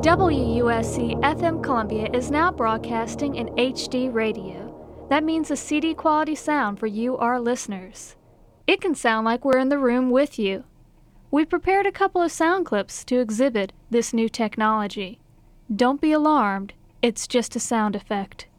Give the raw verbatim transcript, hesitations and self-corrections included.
W U S C F M Columbia is now broadcasting in H D radio. That means a C D quality sound for you, our listeners. It can sound like we're in the room with you. We prepared a couple of sound clips to exhibit this new technology. Don't be alarmed, it's just a sound effect.